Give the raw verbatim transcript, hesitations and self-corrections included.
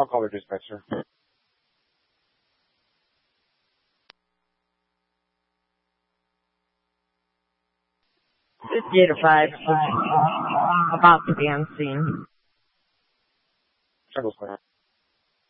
I'll call her dispatcher. fifty-eight oh five, about to be on scene. Several square.